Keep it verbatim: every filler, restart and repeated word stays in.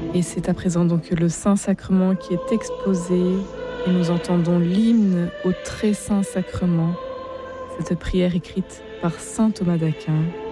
Et c'est à présent donc le Saint-Sacrement qui est exposé et nous entendons l'hymne au très saint sacrement, cette prière écrite par saint Thomas d'Aquin.